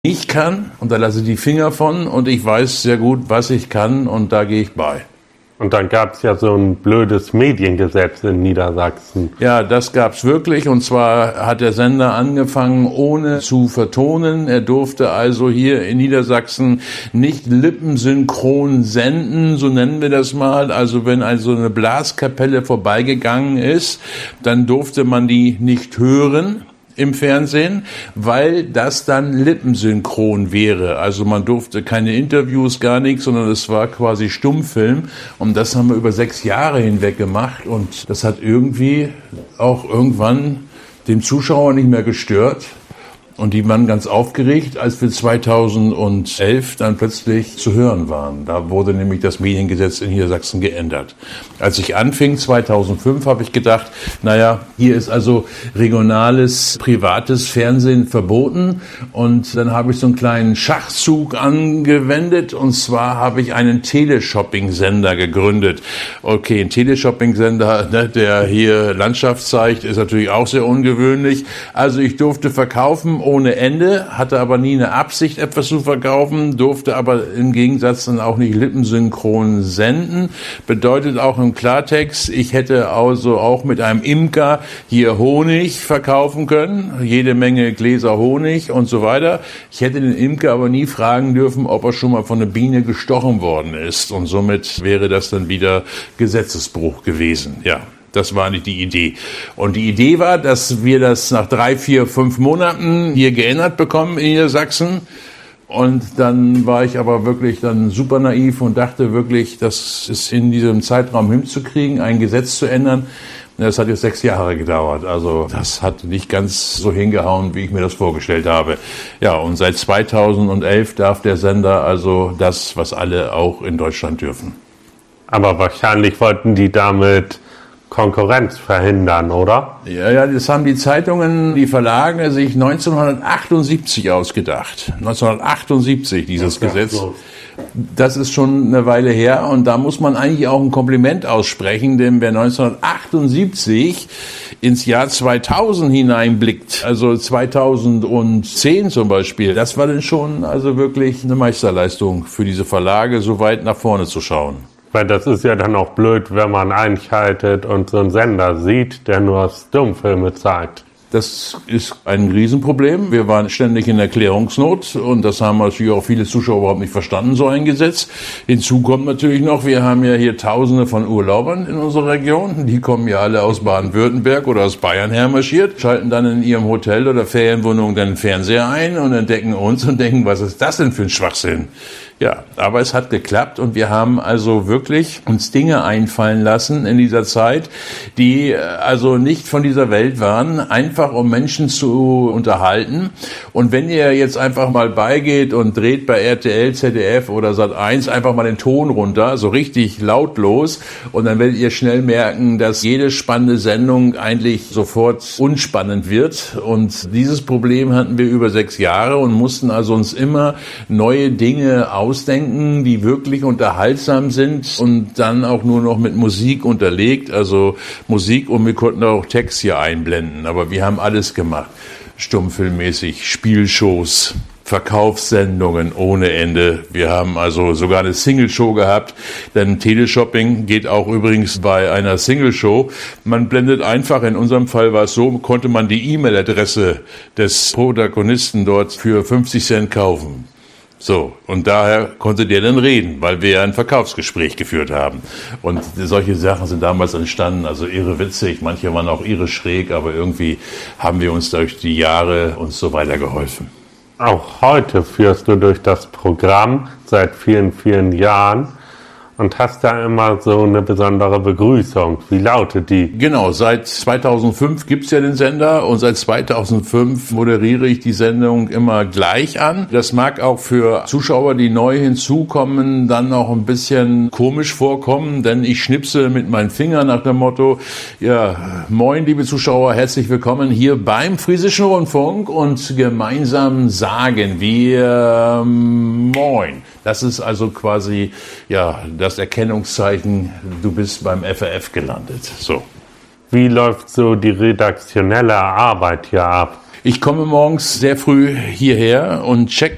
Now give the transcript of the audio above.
nicht kann, und da lasse ich die Finger von, und ich weiß sehr gut, was ich kann, und da gehe ich bei. Und dann gab es ja so ein blödes Mediengesetz in Niedersachsen. Ja, das gab's wirklich, und zwar hat der Sender angefangen, ohne zu vertonen. Er durfte also hier in Niedersachsen nicht lippensynchron senden, so nennen wir das mal. Also wenn also eine Blaskapelle vorbeigegangen ist, dann durfte man die nicht hören im Fernsehen, weil das dann lippensynchron wäre. Also man durfte keine Interviews, gar nichts, sondern es war quasi Stummfilm. Und das haben wir über 6 Jahre hinweg gemacht. Und das hat irgendwie auch irgendwann den Zuschauer nicht mehr gestört. Und die waren ganz aufgeregt, als wir 2011 dann plötzlich zu hören waren. Da wurde nämlich das Mediengesetz in Niedersachsen geändert. Als ich anfing, 2005, habe ich gedacht, naja, hier ist also regionales, privates Fernsehen verboten. Und dann habe ich so einen kleinen Schachzug angewendet. Und zwar habe ich einen Teleshopping-Sender gegründet. Okay, ein Teleshopping-Sender, ne, der hier Landschaft zeigt, ist natürlich auch sehr ungewöhnlich. Also ich durfte verkaufen ohne Ende, hatte aber nie eine Absicht, etwas zu verkaufen, durfte aber im Gegensatz dann auch nicht lippensynchron senden. Bedeutet auch im Klartext, ich hätte also auch mit einem Imker hier Honig verkaufen können, jede Menge Gläser Honig und so weiter. Ich hätte den Imker aber nie fragen dürfen, ob er schon mal von einer Biene gestochen worden ist, und somit wäre das dann wieder Gesetzesbruch gewesen, ja. Das war nicht die Idee. Und die Idee war, dass wir das nach 3, 4, 5 Monaten hier geändert bekommen in Niedersachsen. Und dann war ich aber wirklich dann super naiv und dachte wirklich, das ist in diesem Zeitraum hinzukriegen, ein Gesetz zu ändern. Das hat jetzt 6 Jahre gedauert. Also das hat nicht ganz so hingehauen, wie ich mir das vorgestellt habe. Ja, und seit 2011 darf der Sender also das, was alle auch in Deutschland dürfen. Aber wahrscheinlich wollten die damit Konkurrenz verhindern, oder? Ja, das haben die Zeitungen, die Verlage sich 1978 ausgedacht. 1978, dieses Gesetz. Das ist schon eine Weile her, und da muss man eigentlich auch ein Kompliment aussprechen, denn wer 1978 ins Jahr 2000 hineinblickt, also 2010 zum Beispiel, das war dann schon also wirklich eine Meisterleistung für diese Verlage, so weit nach vorne zu schauen. Weil das ist ja dann auch blöd, wenn man einschaltet und so einen Sender sieht, der nur Stummfilme zeigt. Das ist ein Riesenproblem. Wir waren ständig in Erklärungsnot, und das haben natürlich auch viele Zuschauer überhaupt nicht verstanden, so ein Gesetz. Hinzu kommt natürlich noch, wir haben ja hier Tausende von Urlaubern in unserer Region. Die kommen ja alle aus Baden-Württemberg oder aus Bayern hermarschiert, schalten dann in ihrem Hotel oder Ferienwohnung den Fernseher ein und entdecken uns und denken, was ist das denn für ein Schwachsinn? Ja, aber es hat geklappt, und wir haben also wirklich uns Dinge einfallen lassen in dieser Zeit, die also nicht von dieser Welt waren, einfach um Menschen zu unterhalten. Und wenn ihr jetzt einfach mal beigeht und dreht bei RTL, ZDF oder Sat.1 einfach mal den Ton runter, so richtig lautlos, und dann werdet ihr schnell merken, dass jede spannende Sendung eigentlich sofort unspannend wird. Und dieses Problem hatten wir über 6 Jahre und mussten also uns immer neue Dinge ausdenken, die wirklich unterhaltsam sind, und dann auch nur noch mit Musik unterlegt, also Musik, und wir konnten auch Text hier einblenden, aber wir haben alles gemacht, stummfilmmäßig, Spielshows, Verkaufssendungen ohne Ende. Wir haben also sogar eine Single-Show gehabt, denn Teleshopping geht auch übrigens bei einer Single-Show. Man blendet einfach, in unserem Fall war es so, konnte man die E-Mail-Adresse des Protagonisten dort für 50 Cent kaufen. So, und daher konnte der dann reden, weil wir ja ein Verkaufsgespräch geführt haben. Und solche Sachen sind damals entstanden, also irre witzig, manche waren auch irre schräg, aber irgendwie haben wir uns durch die Jahre uns so weitergeholfen. Auch heute führst du durch das Programm seit vielen, vielen Jahren und hast da immer so eine besondere Begrüßung. Wie lautet die? Genau, seit 2005 gibt's ja den Sender, und seit 2005 moderiere ich die Sendung immer gleich an. Das mag auch für Zuschauer, die neu hinzukommen, dann auch ein bisschen komisch vorkommen, denn ich schnipse mit meinen Fingern nach dem Motto, ja, moin liebe Zuschauer, herzlich willkommen hier beim Friesischen Rundfunk, und gemeinsam sagen wir moin. Das ist also quasi, ja, das Erkennungszeichen, du bist beim FRF gelandet. So. Wie läuft so die redaktionelle Arbeit hier ab? Ich komme morgens sehr früh hierher und check